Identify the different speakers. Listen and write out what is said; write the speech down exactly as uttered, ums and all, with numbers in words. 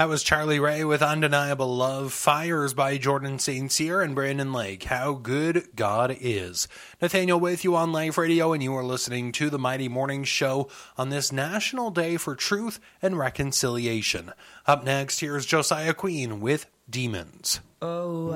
Speaker 1: That was Charlie Ray with Undeniable Love. Fires by Jordan Saint Cyr and Brandon Lake. How good God is. Nathaniel with you on Life Radio, and you are listening to the Mighty Morning Show on this National Day for Truth and Reconciliation. Up next, here's Josiah Queen with Demons.
Speaker 2: Oh.